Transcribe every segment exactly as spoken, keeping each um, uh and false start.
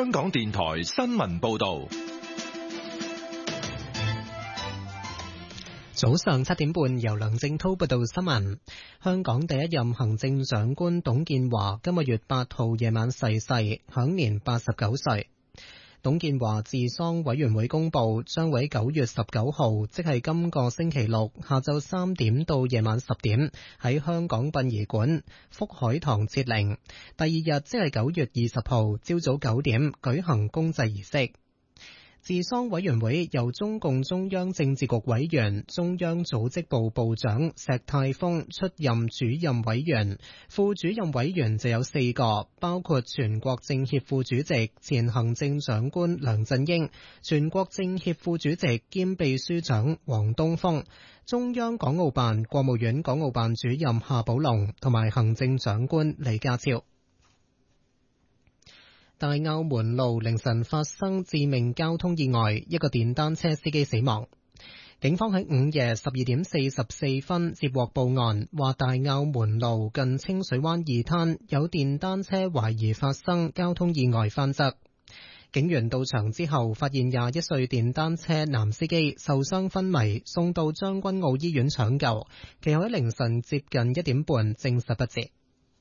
香港電台新聞報道。 早上七點半，由梁正濤報道新聞。香港第一任行政長官董建華今個月八號夜晚逝世，享年八十九歲。董建華治喪委員會公佈，將喺九月十九號，即係今個星期六下晝三點到夜晚十點，喺香港殯儀館福海堂設靈。第二日即係九月二十號，朝早九點舉行公祭儀式。治喪委員會由中共中央政治局委員、中央組織部部長石泰峰出任主任委員，副主任委員就有四個，包括全國政協副主席、前行政長官梁振英、全國政協副主席兼秘書長王東峰、中央港澳辦、國務院港澳辦主任夏寶龍同埋行政長官李家超。大澳門路凌晨發生致命交通意外，一個電單車司機死亡。警方喺午夜十二點四十四分接獲報案，話大澳門路近清水灣二灘有電單車懷疑發生交通意外翻側。警員到場之後，發現廿一歲電單車男司機受傷昏迷，送到將軍澳醫院搶救，其後喺凌晨接近一點半證實不治。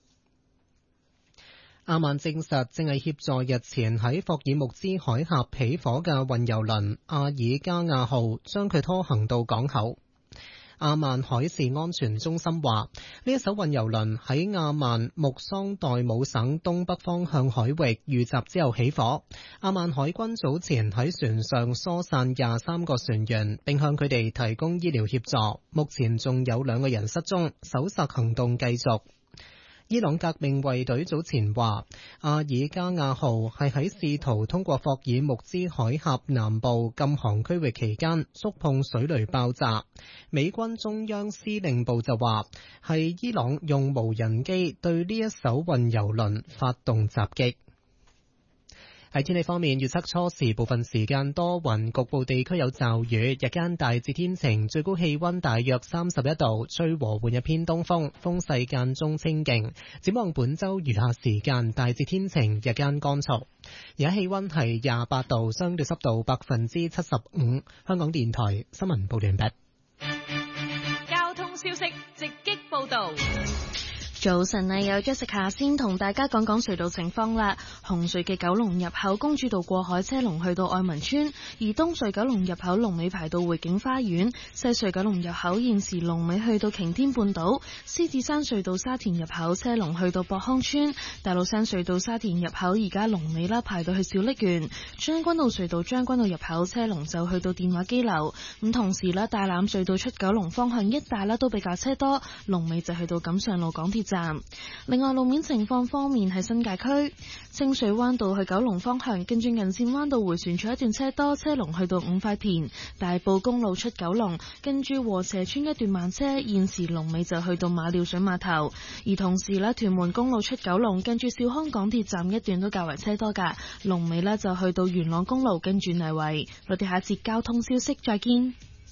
阿曼證實正係協助日前喺霍爾木茲海峽起火嘅運油輪阿爾加亞號，將佢拖行到港口。阿曼海事安全中心話，呢一艘運油輪喺阿曼穆桑代姆省東北方向海域遇襲之後起火。阿曼海軍早前喺船上疏散廿三個船員，並向佢哋提供醫療協助。目前仲有兩個人失蹤，搜索行動繼續。伊朗革命衛隊早前話，阿爾加亞號係喺試圖通過霍爾木茲海峽南部禁航區域期間觸碰水雷爆炸。美軍中央司令部就話，係伊朗用無人機對呢一艘運油輪發動襲擊。喺天氣方面，預測初時部分時間多雲，局部地區有驟雨，日間大致天晴，最高氣溫大約三十一度，吹和緩一偏東風，風勢間中清勁。展望本周餘下時間大致天晴，日間乾燥。而家氣溫係廿八度，相對濕度百分之七十五。香港電台新聞報完畢。 交通消息直擊報道。 早晨啊，有 Jessica 先同大家講講隧道情況啦。紅隧嘅九龍入口公主道過海車龍去到愛民村，而東隧九龍入口龍尾排到匯景花園，西隧九龍入口現時龍尾去到擎天半島，獅子山隧道沙田入口車龍去到博康村，大老山隧道沙田入口而家龍尾啦排到去小瀝源，將軍澳隧道將軍澳入口車龍就去到電話機樓。咁同時啦，大欖隧道出九龍方向一帶啦都比較車多，龍尾就去到錦上路港鐵站。另外路面情況方面，喺新界區清水灣道去九龍方向，跟住銀線灣道回旋處一段車多，車龍去到五塊田。大埔公路出九龍，跟住禾輋村一段慢車，現時龍尾就去到馬料水碼頭。而同時咧，屯門公路出九龍，跟住兆康港鐵站一段都較為車多噶，龍尾咧就去到元朗公路跟住泥圍。我哋下一節交通消息再見。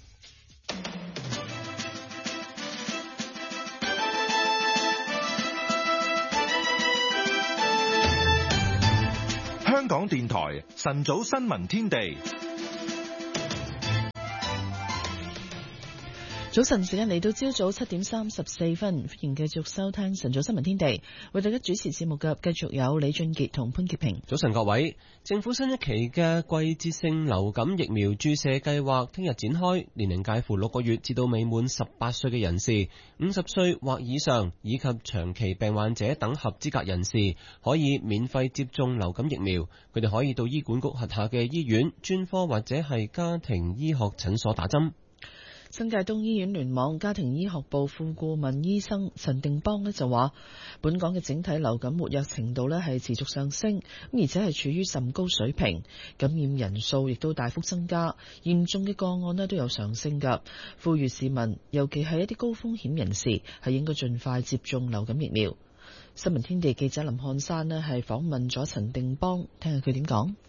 香港電台晨早新聞天地。 早晨時間嚟到朝早七點三十四分，歡迎繼續收聽晨早新聞天地。為大家主持節目嘅繼續有李俊傑同潘潔平。 早晨各位，政府新一期嘅季節性流感疫苗注射計劃聽日展開，年齡介乎六個月至到未滿十八歲嘅人士、五十歲或以上以及長期病患者等合資格人士可以免費接種流感疫苗。佢哋可以到醫管局轄下嘅醫院、專科或者係家庭醫學診所打針。 新界東醫院聯網家庭醫學部副顧問醫生陳定邦呢就話，本港嘅整體流感活躍程度呢係持續上升，而且係處於甚高水平，感染人數亦都大幅增加，嚴重嘅個案呢都有上升㗎。呼籲市民，尤其係一啲高風險人士，係應該盡快接種流感疫苗。新聞天地記者林漢山呢係訪問咗陳定邦，聽下佢點講。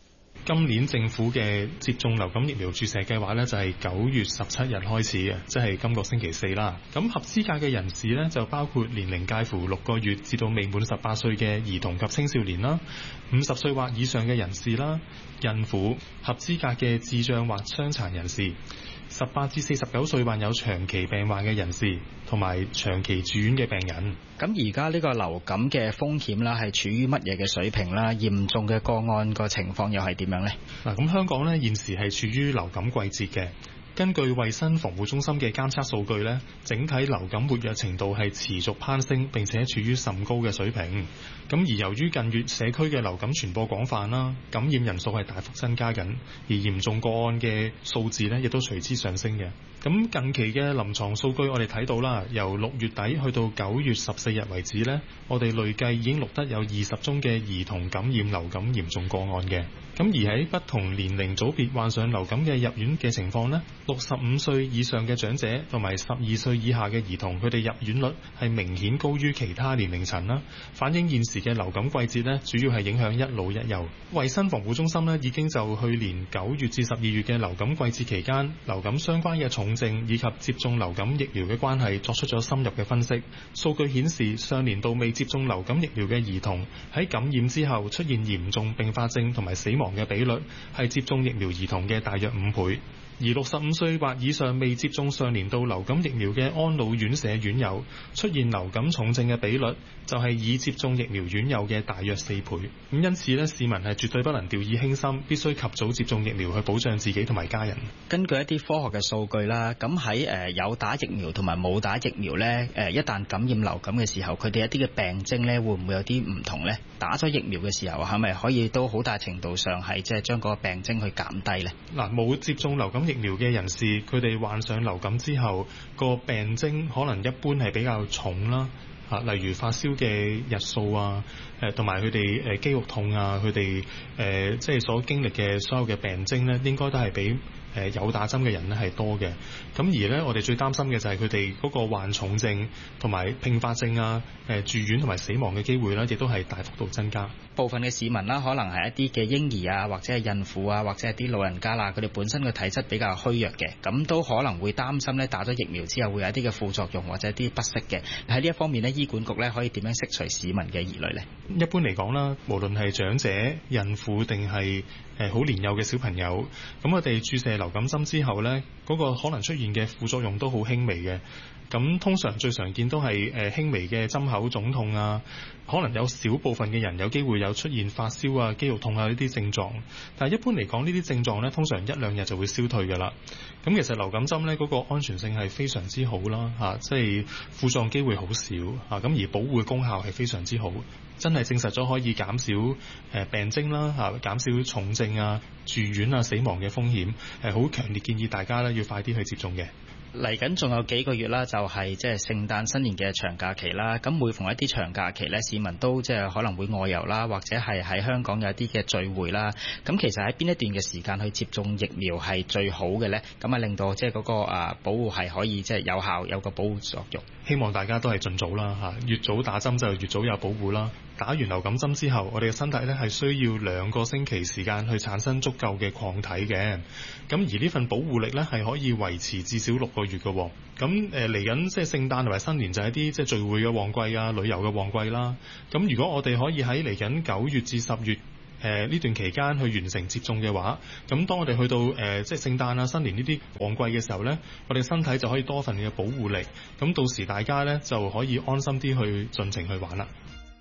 今年政府嘅接種流感疫苗注射計劃呢，就係九月十七日開始嘅，即係今個星期四啦。咁合資格嘅人士呢，就包括年齡介乎六個月至到未滿十八歲嘅兒童及青少年啦，五十歲或以上嘅人士啦，孕婦、合資格嘅智障或傷殘人士、十八至四十九歲患有長期病患嘅人士，同埋長期住院嘅病人。 咁而家呢個流感嘅風險啦，係處於乜嘢嘅水平啦？嚴重嘅個案個情況又係點樣呢？ 嗱，咁香港呢，現時係處於流感季節嘅。根據衛生防護中心嘅監測數據呢，整體流感活躍程度係持續攀升，並且處於甚高嘅水平。咁而由於近月社區嘅流感傳播廣泛啦，感染人數係大幅增加緊，而嚴重個案嘅數字呢亦都隨之上升嘅。咁近期嘅臨床數據我哋睇到啦，由六月底去到九月十四日為止呢，我哋累計已經錄得有二十宗嘅兒童感染流感嚴重個案嘅。咁而喺不同年齡組別患上流感嘅入院嘅情況呢，六十五歲以上嘅長者同埋十二歲以下嘅兒童，佢哋入院率係明顯高於其他年齡層啦，反映現時嘅流感季節呢，主要係影響一老一幼。衛生防護中心呢已經就去年九月至十二月嘅流感季節期間流感相關嘅重症以及接種流感疫苗嘅關係作出咗深入嘅分析。數據顯示，上年度未接種流感疫苗嘅兒童喺感染之後出現嚴重併發症同埋死亡嘅比率係接種疫苗兒童嘅大約五倍。而六十五歲或以上未接種上年度流感疫苗嘅安老院舍院友出現流感重症嘅比率就係已接種疫苗院友嘅大約四倍。咁因此呢，市民係絕對不能掉以輕心，必須及早接種疫苗去保障自己同埋家人。 根據一啲科學嘅數據啦，咁喺誒有打疫苗同埋冇打疫苗呢，誒一旦感染流感嘅時候，佢哋一啲嘅病徵呢會唔會有啲唔同呢？打咗疫苗嘅時候係咪可以都好大程度上係即係將嗰個病徵去減低呢？ 嗱，冇接種流感疫苗嘅人士，佢哋患上流感之後，個病徵可能一般係比較重啦，啊，例如發燒嘅日數啊，誒同埋佢哋誒肌肉痛啊，佢哋誒即係所經歷嘅所有嘅病徵咧，應該都係比誒有打針嘅人咧係多嘅。咁而咧，我哋最擔心嘅就係佢哋嗰個患重症同埋併發症啊、誒住院同埋死亡嘅機會咧，亦都係大幅度增加。 部分嘅市民啦，可能係一啲嘅嬰兒啊，或者係孕婦啊，或者係啲老人家啦，佢哋本身嘅體質比較虛弱嘅，咁都可能會擔心咧打咗疫苗之後會有一啲嘅副作用或者一啲不適嘅。喺呢一方面咧，醫管局咧可以點樣釋除市民嘅疑慮呢？ 一般嚟講啦，無論係長者、孕婦定係誒好年幼嘅小朋友，咁我哋注射流感針之後呢，嗰個可能出現嘅副作用都好輕微嘅。咁通常最常見都係誒輕微嘅針口腫痛啊，可能有少部分嘅人有機會有出現發燒啊、肌肉痛啊呢啲症狀，但係一般嚟講呢啲症狀呢，通常一兩日就會消退㗎啦。咁其實流感針呢，嗰個安全性係非常之好啦，嚇，即係副作用機會好少嚇，咁而保護嘅功效係非常之好，真係證實咗可以減少誒病徵啦嚇，減少重症啊、住院啊、死亡嘅風險，係好強烈建議大家咧要快啲去接種嘅。 嚟緊仲有幾個月啦，就係即係聖誕新年嘅長假期啦。咁每逢一啲長假期咧，市民都即係可能會外遊啦，或者係喺香港有一啲嘅聚會啦。咁其實喺邊一段嘅時間去接種疫苗係最好嘅咧？咁啊令到即係嗰個啊保護係可以即係有效，有個保護作用。 希望大家都係盡早啦嚇，越早打針就越早有保護啦。打完流感針之後，我哋嘅身體咧係需要兩個星期時間去產生足夠嘅抗體嘅。咁而呢份保護力咧係可以維持至少六個月嘅。咁誒嚟緊即係聖誕同埋新年就係一啲即係聚會嘅旺季啊、旅遊嘅旺季啦。咁如果我哋可以喺嚟緊九月至十月誒呢、呃、段期間去完成接種嘅話，咁當我哋去到誒、呃、即係聖誕啊、新年呢啲旺季嘅時候咧，我哋身體就可以多份嘅保護力。咁到時大家咧就可以安心啲去盡情去玩啦。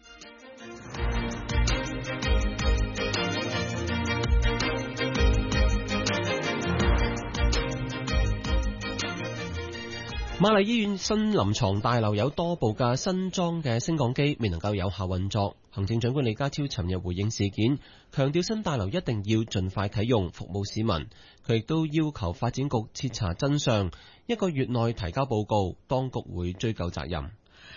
瑪麗醫院新臨床大樓有多部嘅新裝嘅升降機未能夠有效運作。行政長官李家超尋日回應事件，強調新大樓一定要盡快啟用，服務市民。佢亦都要求發展局徹查真相，一個月內提交報告，當局會追究責任。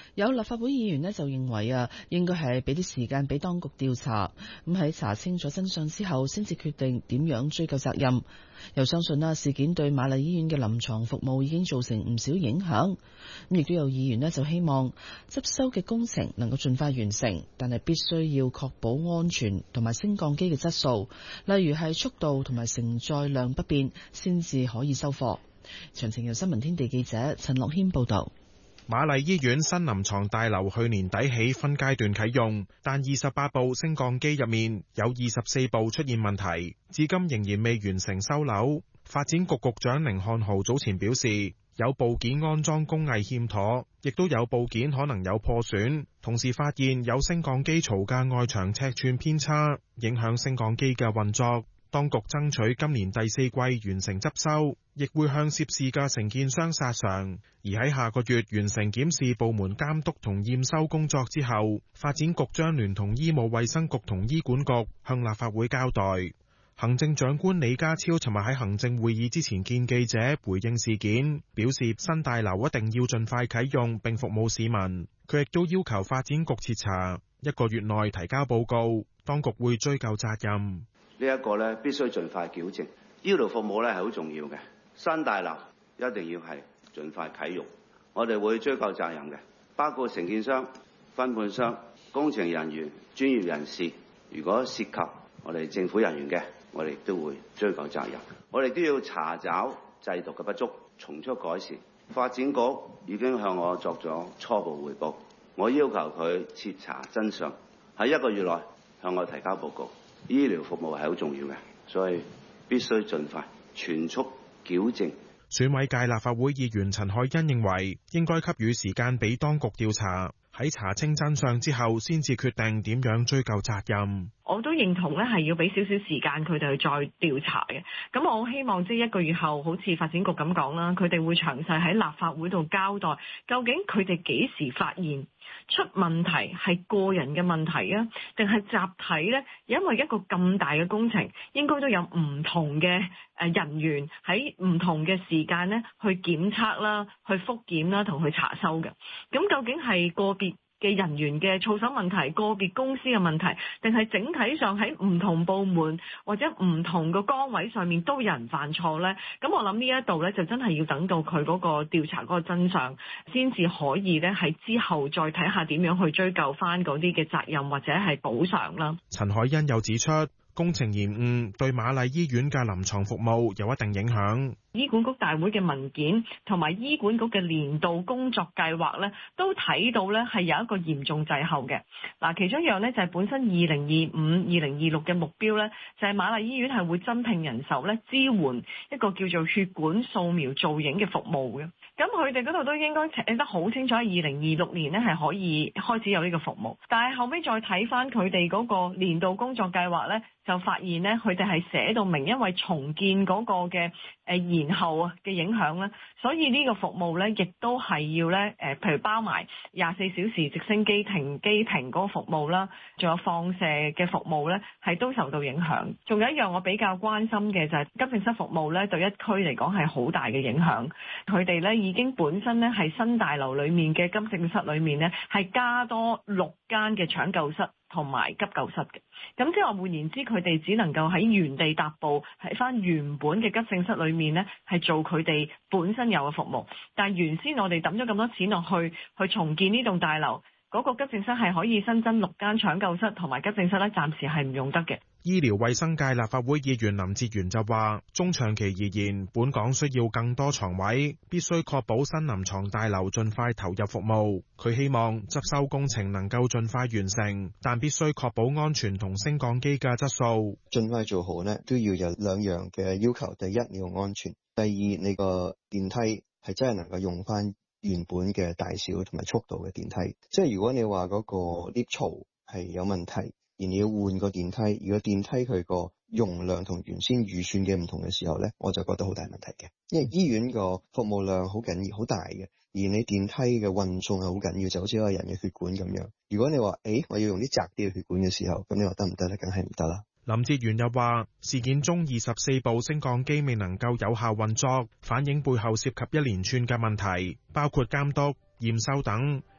有立法會議員呢就認為啊，應該係俾啲時間俾當局調查，咁喺查清咗真相之後，先至決定點樣追究責任。又相信啦，事件對瑪麗醫院嘅臨床服務已經造成唔少影響。咁亦都有議員呢就希望執修嘅工程能夠盡快完成，但係必須要確保安全同埋升降機嘅質素，例如係速度同埋承載量不變，先至可以收貨。詳情由新聞天地記者陳樂謙報道。 瑪麗醫院新臨床大樓去年底起分階段啟用，但二十八部升降機入面有二十四部出現問題，至今仍然未完成收樓。發展局局長甯漢豪早前表示，有部件安裝工藝欠妥，亦都有部件可能有破損，同時發現有升降機槽嘅外牆尺寸偏差，影響升降機嘅運作。當局爭取今年第四季完成執收，亦會向涉事嘅承建商索償。而喺下個月完成檢視部門監督同驗收工作之後，發展局將聯同醫務衛生局同醫管局向立法會交代。行政長官李家超尋日喺行政會議之前見記者回應事件，表示新大樓一定要盡快啟用並服務市民。佢亦都要求發展局徹查，一個月內提交報告，當局會追究責任。 呢一個咧必須盡快矯正，醫療服務咧係好重要嘅。新大樓一定要係盡快啟用，我哋會追究責任嘅，包括承建商、分判商、工程人員、專業人士。如果涉及我哋政府人員嘅，我哋都會追究責任。我哋都要查找制度嘅不足，從速改善。發展局已經向我作咗初步彙報，我要求佢徹查真相，喺一個月內向我提交報告。醫療服務係好重要嘅，所以必須盡快全速矯正。 選委界立法會議員陳凱欣認為，應該給予時間俾當局調查，喺查清真相之後，先至決定點樣追究責任。 我都認同咧，係要俾少少時間佢哋去再調查嘅。咁我好希望即係一個月後，好似發展局咁講啦，佢哋會詳細喺立法會度交代，究竟佢哋幾時發現出問題係個人嘅問題啊，定係集體呢？因為一個咁大嘅工程，應該都有唔同嘅誒人員喺唔同嘅時間呢去檢測啦、去復檢啦同去查收嘅。咁究竟係個別嘅人員嘅操守問題，個別公司嘅問題，定係整體上喺唔同部門或者唔同個崗位上面都有人犯錯呢？咁我諗呢一度呢，就真係要等到佢嗰個調查嗰個真相，先至可以呢喺之後再睇下點樣去追究翻嗰啲嘅責任或者係補償啦。 陳凱欣又指出，工程延誤對瑪麗醫院嘅臨床服務有一定影響。 醫管局大會嘅文件同埋醫管局嘅年度工作計劃咧，都睇到咧係有一個嚴重滯後嘅。嗱，其中一樣咧就係本身二零二五、二零二六嘅目標咧，就係瑪麗醫院係會增聘人手咧，支援一個叫做血管掃描造影嘅服務嘅。咁佢哋嗰度都應該寫得好清楚，喺二零二六年咧係可以開始有呢個服務。但係後尾再睇翻佢哋嗰個年度工作計劃咧，就發現咧佢哋係寫到明，因為重建嗰個嘅誒延後啊嘅影響咧，所以呢個服務咧亦都係要咧誒，譬如包埋廿四小時直升機停機坪嗰個服務啦，仲有放射嘅服務咧，係都受到影響。仲有一樣我比較關心嘅就係急症室服務咧，對一區嚟講係好大嘅影響。佢哋咧已經本身咧係新大樓裡面嘅急症室裏面咧係加多六間嘅搶救室同埋急救室嘅，咁即係話換言之，佢哋只能夠喺原地踏步，喺翻原本嘅急症室裏面呢，係做佢哋本身有嘅服務。但係原先我哋抌咗咁多錢落去，去重建呢棟大樓，嗰、那個急症室係可以新增六間搶救室同埋急症室咧，暫時係唔用得嘅。 醫療衛生界立法會議員林哲玄就話，中長期而言，本港需要更多床位，必須確保新臨床大樓盡快投入服務。佢希望執收工程能夠盡快完成，但必須確保安全同升降機嘅質素。 盡快做好呢，都要有兩樣嘅要求。第一，你要安全；第二，你個電梯係真係能夠用翻原本嘅大小同埋速度嘅電梯。即係如果你話嗰個 lift 槽係有問題，而你要換個電梯，如果電梯佢個容量同原先預算嘅唔同嘅時候呢，我就覺得好大問題嘅。因為醫院個服務量好緊要、好大嘅，而你電梯嘅運送係好緊要，就好似一個人嘅血管咁樣。如果你話誒我要用啲窄啲嘅血管嘅時候，咁你話得唔得呢？梗係唔得啦。 林哲玄又話，事件中二十四部升降機未能夠有效運作，反映背後涉及一連串嘅問題，包括監督、驗收等。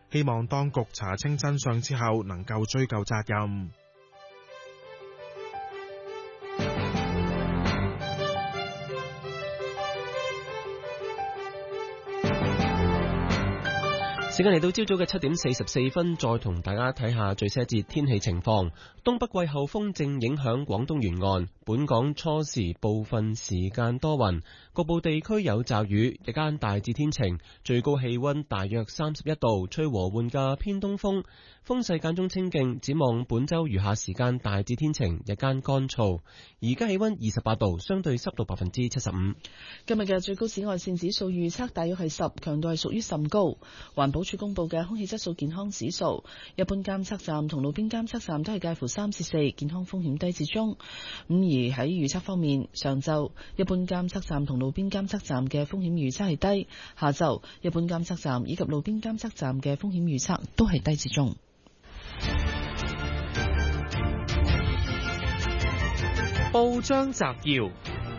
希望當局查清真相之後能夠追究責任。 時間嚟到朝早嘅七點四十四分，再同大家睇下最新一節天氣情況。東北季候風正影響廣東沿岸，本港初時部分時間多雲，局部地區有驟雨，日間大致天晴，最高氣溫大約三十一度，吹和緩嘅偏東風，風勢間中清勁。展望本周餘下時間大致天晴，日間乾燥。而家氣溫二十八度，相對濕度百分之七十五。 今日嘅最高紫外線指數預測大約係十，強度係屬於甚高。環保署公布嘅空氣質素健康指數，一般監測站同路邊監測站都係介乎三至四，健康風險低至中。咁而喺預測方面，上晝一般監測站同路邊監測站嘅風險預測係低，下晝一般監測站以及路邊監測站嘅風險預測都係低至中。 報章摘要：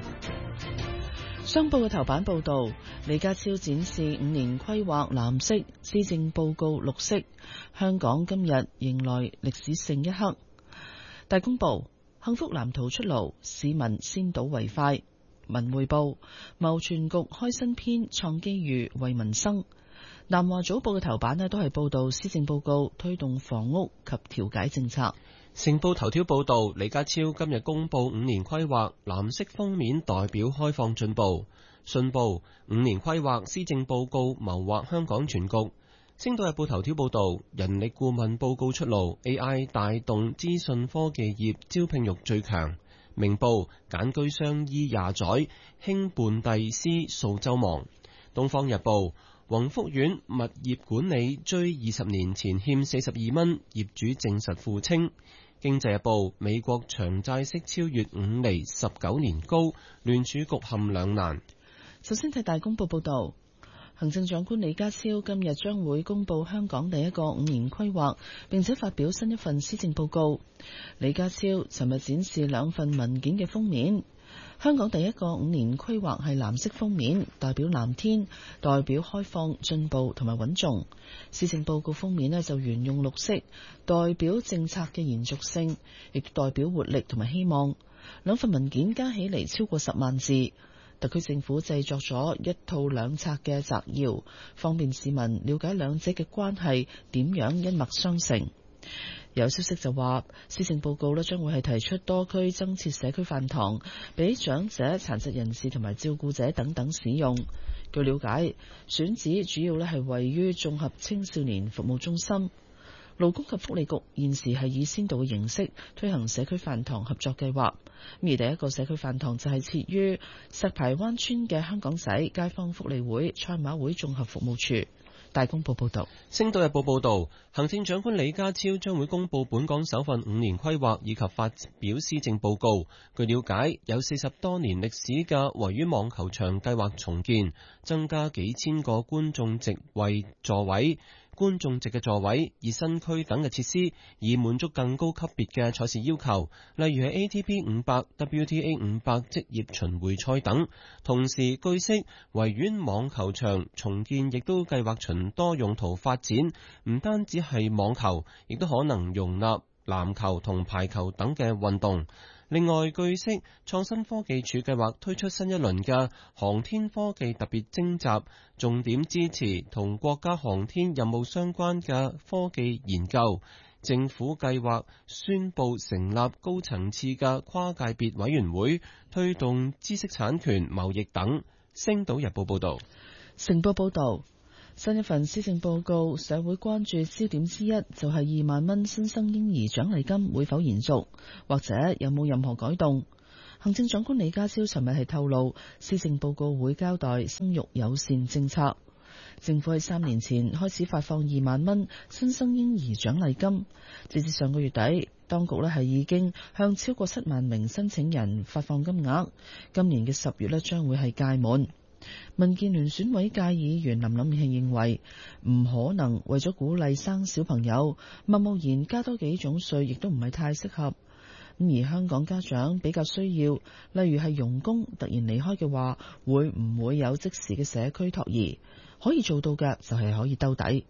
商報嘅頭版報道，李家超展示五年規劃藍色，施政報告綠色，香港今日迎來歷史性一刻。大公報，幸福藍圖出爐，市民先睹為快。文匯報，貿傳局開新篇，創機遇為民生。南華早報嘅頭版呢都係報道施政報告推動房屋及調解政策。 成報頭條報道，李家超今日公布五年規劃，藍色封面代表開放進步。信報，五年規劃施政報告謀劃香港全局。星島日報頭條報道，人力顧問報告出爐 ，A I 帶動資訊科技業招聘欲最強。明報，簡居相依廿載，興伴帝師數週忙。東方日報，宏福苑物業管理追二十年前欠四十二蚊，業主證實付清。經濟日報，美國長債息超越五厘，十九年高，聯儲局陷兩難。 首先睇大公報報道，行政長官李家超今日將會公布香港第一個五年規劃，並且發表新一份施政報告。李家超尋日展示兩份文件嘅封面。香港第一個五年規劃係藍色封面，代表藍天，代表開放、進步同埋穩重。施政報告封面呢就沿用綠色，代表政策嘅延續性，亦代表活力同埋希望。兩份文件加起嚟超過十萬字，特區政府製作咗一套兩冊嘅摘要，方便市民了解兩者嘅關係點樣一脈相承。有消息就話，施政報告咧將會係提出多區增設社區飯堂，俾長者、殘疾人士同埋照顧者等等使用。據了解，選址主要咧係位於綜合青少年服務中心。勞工及福利局現時係以先導嘅形式推行社區飯堂合作計劃，而第一個社區飯堂就係設於石排灣村嘅香港仔街坊福利會賽馬會綜合服務處。大公報報道， 星島日報報道，行政長官李家超將會公布本港首份五年規劃以及發表施政報告。據了解，有四十多年歷史嘅維園網球場計劃重建，增加幾千個觀眾席位座位。觀眾席嘅座位、熱身區等嘅設施，以滿足更高級別嘅賽事要求，例如係 A T P 五百、W T A 五百職業巡迴賽等。同時，據悉維園網球場重建亦都計劃循多用途發展，唔單止係網球，亦都可能容納籃球同排球等嘅運動。另外，據悉，創新科技署計劃推出新一輪嘅航天科技特別徵集，重點支持同國家航天任務相關嘅科技研究。政府計劃宣布成立高層次嘅跨界別委員會，推動知識產權、貿易等。星島日報報道。 成報報導。新一份施政報告，社會關注焦點之一就係二萬蚊新生嬰兒獎勵金會否延續，或者有冇任何改動。行政長官李家超尋日係透露，施政報告會交代生育友善政策。政府喺三年前開始發放二萬蚊新生嬰兒獎勵金，截至上個月底，當局咧係已經向超過七萬名申請人發放金額，今年嘅十月咧將會係屆滿。民建聯選委界議員林琳慶認為，唔可能為咗鼓勵生小朋友，貿貿然加多幾種稅，亦都唔係太適合。咁而香港家長比較需要，例如係傭工突然離開嘅話，會唔會有即時嘅社區托兒？可以做到嘅就係可以兜底。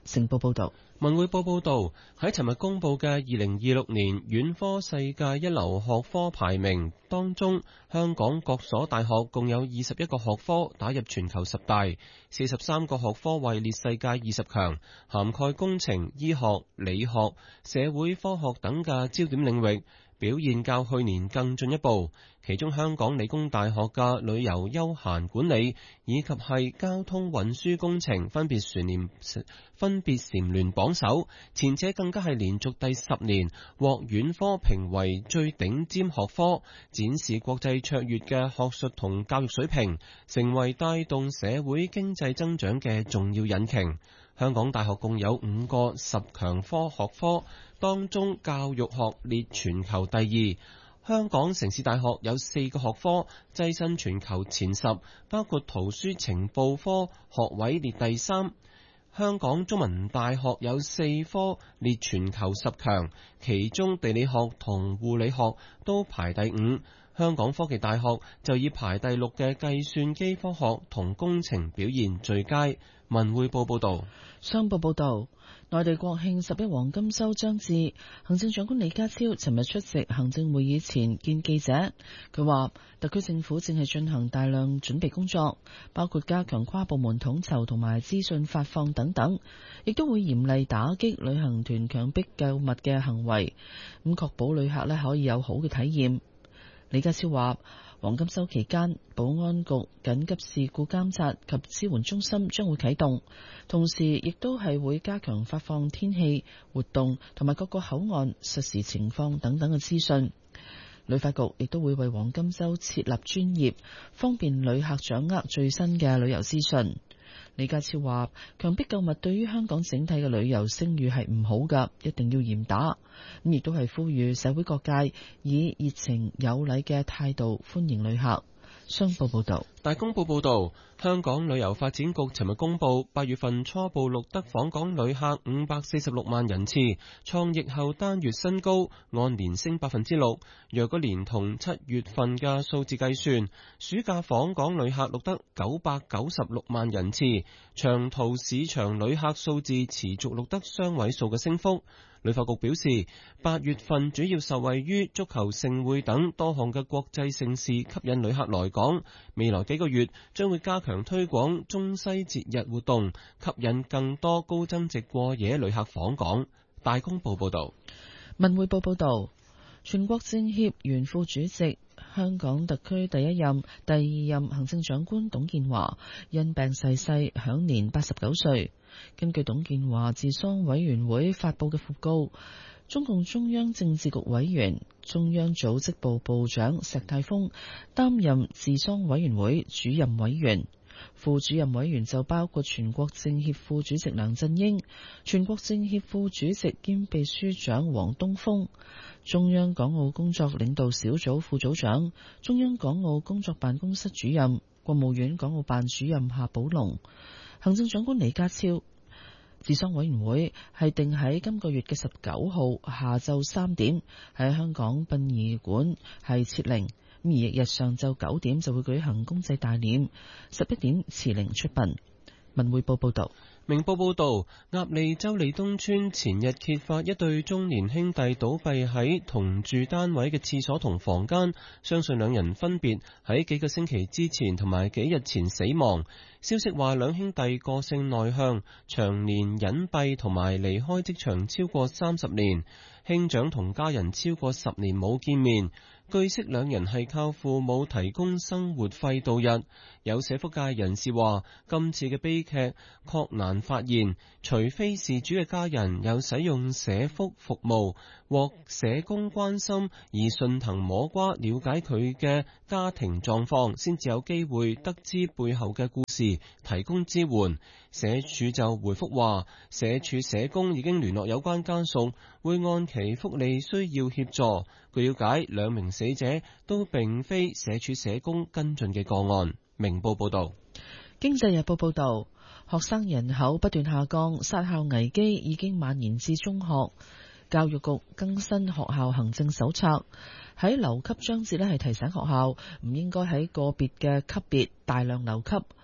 成報報道。 文匯報報道，喺尋日公布嘅二零二六年院科世界一流學科排名當中，香港各所大學共有二十一個學科打入全球十大，四十三個學科位列世界二十強，涵蓋工程、醫學、理學、社會科學等嘅焦點領域，表現較去年更進一步。其中香港理工大學嘅旅遊休閒管理以及係交通運輸工程分別蟬聯分別蟬聯榜首，前者更加係連續第十年獲院科評為最頂尖學科，展示國際卓越嘅學術同教育水平，成為帶動社會經濟增長嘅重要引擎。香港大學共有五個十強科學科，當中教育學列全球第二。香港城市大學有四個學科躋身全球前十，包括圖書情報科學位列第三。香港中文大學有四科列全球十強，其中地理學同護理學都排第五。香港科技大學就以排第六嘅計算機科學同工程表現最佳。文匯報報道。 商報報道，內地國慶十一黃金週將至，行政長官李家超尋日出席行政會議前見記者，佢話特區政府正係進行大量準備工作，包括加強跨部門統籌同埋資訊發放等等，亦都會嚴厲打擊旅行團強迫購物嘅行為，咁確保旅客咧可以有好嘅體驗。李家超話，黃金週期間，保安局緊急事故監察及支援中心將會啟動，同時亦都係會加強發放天氣、活動同埋各個口岸實時情況等等嘅資訊。旅發局亦都會為黃金週設立專頁，方便旅客掌握最新嘅旅遊資訊。李家超話，強迫購物對於香港整體嘅旅遊聲譽係唔好㗎，一定要嚴打。咁亦都係呼籲社會各界以熱情有禮嘅態度歡迎旅客。商報報道。 大公報報道，香港旅遊發展局尋日公布，八月份初步錄得訪港旅客五百四十六萬人次，創疫後單月新高，按年升百分之六。若果連同七月份嘅數字計算，暑假訪港旅客錄得九百九十六萬人次，長途市場旅客數字持續錄得雙位數嘅升幅。旅發局表示，八月份主要受惠於足球盛會等多項嘅國際盛事吸引旅客來港，未來幾個月將會加強推廣中西節日活動，吸引更多高增值過夜旅客訪港。大公報報道。 文匯報報道，全國政協原副主席、香港特區第一任、第二任行政長官董建華因病逝世，享年八十九歲。根據董建華治喪委員會發佈嘅訃告，中共中央政治局委員、中央組織部部長石泰峰擔任治喪委員會主任委員，副主任委員就包括全國政協副主席梁振英、全國政協副主席兼秘書長王東峰、中央港澳工作領導小組副組長、中央港澳工作辦公室主任、國務院港澳辦主任夏寶龍。行政長官李家超。治喪委員會係定喺今個月嘅十九號下晝三點喺香港殯儀館係設靈，而翌日上晝九點就會舉行公祭大殮，十一點辭靈出殯。文匯報報道。 明報報道，鴨脷洲利東村前日揭發一對中年兄弟倒斃喺同住單位嘅廁所同房間，相信兩人分別喺幾個星期之前同埋幾日前死亡。消息話，兩兄弟個性內向，長年隱蔽同埋離開職場超過三十年，兄長同家人超過十年冇見面。據悉，兩人係靠父母提供生活費度日。有社福界人士話，今次嘅悲劇確難發現，除非事主嘅家人有使用社福服務，獲社工關心而順藤摸瓜了解佢嘅家庭狀況，先至有機會得知背後嘅故事，提供支援。社署就回覆話，社署社工已經聯絡有關家屬，會按其福利需要協助。據了解，兩名死者都並非社署社工跟進嘅個案。明報報道。 經濟日報報道，學生人口不斷下降，殺校危機已經蔓延至中學。教育局更新學校行政手冊，喺留級章節呢係提醒學校唔應該喺個別嘅級別大量留級。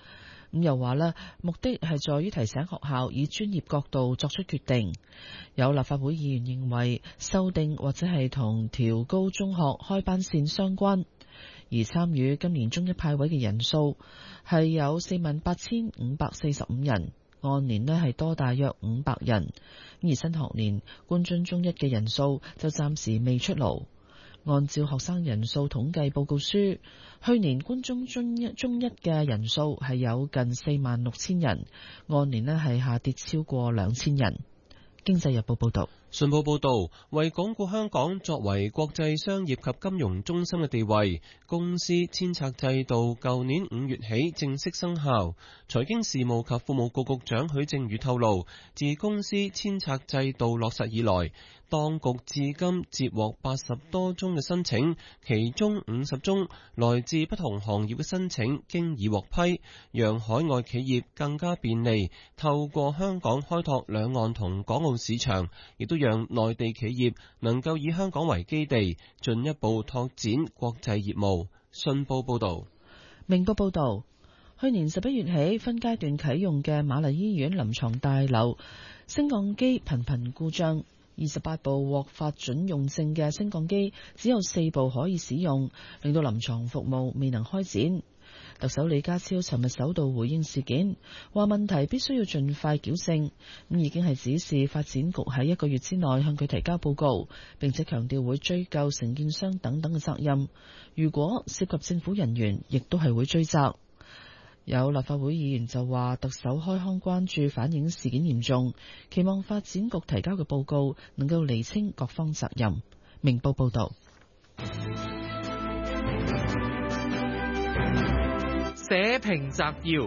咁又話咧，目的係在於提醒學校以專業角度作出決定。有立法會議員認為修訂或者係同調高中學開班線相關，而參與今年中一派位嘅人數係有四萬八千五百四十五人，按年呢係多大約五百人。而新學年官津中一嘅人數就暫時未出爐。按照學生人數統計報告書，去年官中中一中一嘅人數係有近四萬六千人，按年呢係下跌超過兩千人。經濟日報報道。 信報報導，為鞏固香港作為國際商業及金融中心嘅地位，公司遷冊制度舊年五月起正式生效。財經事務及庫務局局長許正宇透露，自公司遷冊制度落實以來，當局至今接獲八十多宗嘅申請，其中五十宗來自不同行業嘅申請經已獲批，讓海外企業更加便利透過香港開拓兩岸同港澳市場，亦都讓內地企業能夠以香港為基地，進一步拓展國際業務。信報報道。 明報報道，去年十一月起分階段啟用嘅瑪麗醫院臨床大樓升降機頻頻故障，二十八部獲發准用證嘅升降機只有四部可以使用，令到臨床服務未能開展。特首李家超尋日首度回應事件，話問題必須要盡快矯正，咁已經係指示發展局喺一個月之內向佢提交報告，並且強調會追究承建商等等嘅責任，如果涉及政府人員，亦都係會追責。有立法會議員就話，特首開腔關注反映事件嚴重，期望發展局提交嘅報告能夠釐清各方責任。明報報道。 社評摘要。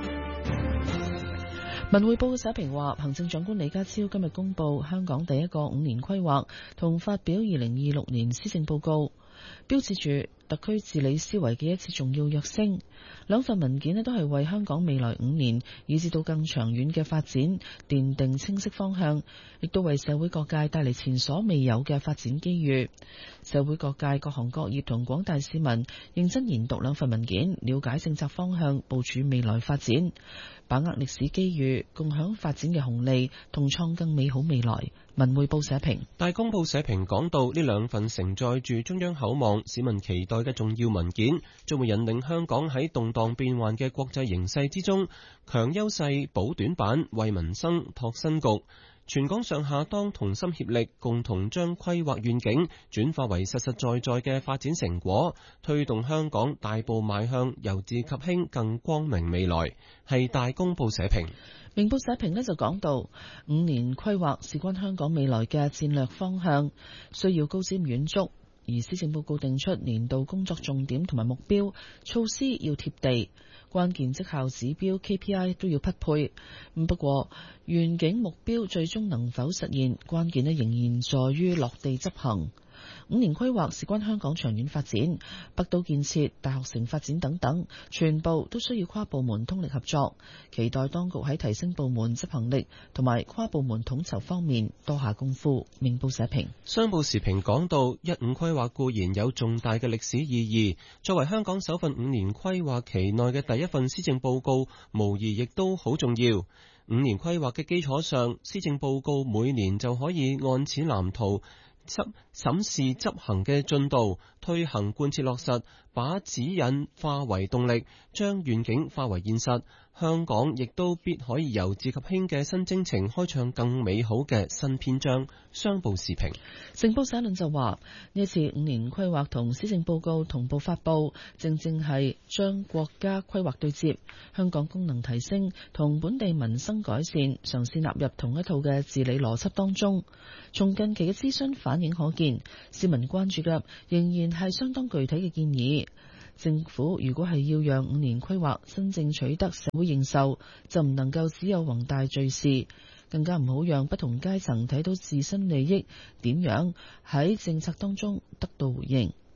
文匯報嘅社評話，行政長官李家超今日公布香港第一個五年規劃同發表二零二六年施政報告，標誌住特區治理思維嘅一次重要躍升。兩份文件咧都係為香港未來五年以至到更長遠嘅發展奠定清晰方向，亦都為社會各界帶嚟前所未有嘅發展機遇。社會各界各行各業同廣大市民認真研讀兩份文件，了解政策方向，部署未來發展，把握歷史機遇，共享發展嘅紅利，同創更美好未來。文匯報社評。 大公報社評講到，呢兩份承載住中央厚望、市民期待嘅重要文件，將會引領香港喺動盪變幻嘅國際形勢之中，強優勢補短板，為民生拓新局。全港上下當同心協力，共同將規劃願景轉化為實實在在嘅發展成果，推動香港大步邁向由治及興更光明未來。係大公報社評。 明報社評呢就講到，五年規劃事關香港未來嘅戰略方向，需要高瞻遠矚。而施政報告定出年度工作重點同埋目標，措施要貼地，關鍵績效指標 K P I 都要匹配。咁不過願景目標最終能否實現，關鍵呢仍然在於落地執行。五年規劃事關香港長遠發展，北都建設、大學城發展等等，全部都需要跨部門通力合作。期待當局喺提升部門執行力同埋跨部門統籌方面多下功夫。明報社評。 商報時評講到，一五規劃固然有重大嘅歷史意義，作為香港首份五年規劃期內嘅第一份施政報告，無疑亦都好重要。五年規劃嘅基礎上，施政報告每年就可以按此藍圖審審視執行嘅進度，推行貫徹落實，把指引化為動力，將願景化為現實。香港亦都必可以由治及興嘅新征程開創更美好嘅新篇章。商報時評。 成報社論就話，呢一次五年規劃同施政報告同步發布，正正係將國家規劃對接，香港功能提升同本地民生改善嘗試納入同一套嘅治理邏輯當中。從近期嘅諮詢反映可見，市民關注嘅仍然係相當具體嘅建議。政府如果係要讓五年規劃真正取得社會認受，就唔能夠只有宏大敘事，更加唔好讓不同階層睇到自身利益點樣喺政策當中得到回應。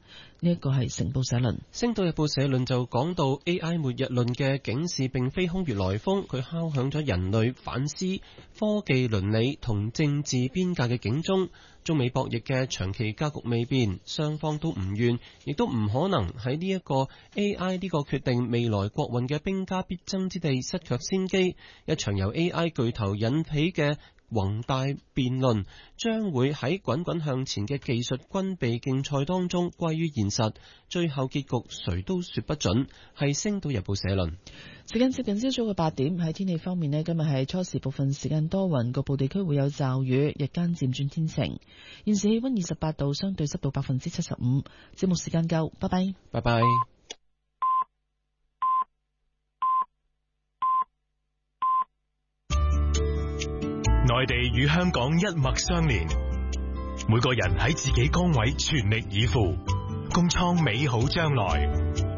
呢一個係成報社論。 星島日報社論就講到 A I 末日論嘅警示並非空穴來風，佢敲響咗人類反思科技倫理同政治邊界嘅警鐘。中美博弈嘅長期格局未變，雙方都唔願，亦都唔可能喺呢一個 A I 呢個決定未來國運嘅兵家必爭之地失卻先機。一場由 A I 巨頭引起嘅宏大辯論將會喺滾滾向前嘅技術軍備競賽當中歸於現實，最後結局誰都說不準。係星島日報社論。 時間接近朝早嘅八點，喺天氣方面呢，今日係初時部分時間多雲，局部地區會有驟雨，日間漸轉天晴。現時氣溫二十八度，相對濕度百分之七十五。節目時間夠，拜拜， 拜拜。 內地與香港一脈相連，每個人喺自己崗位全力以赴，共創美好將來。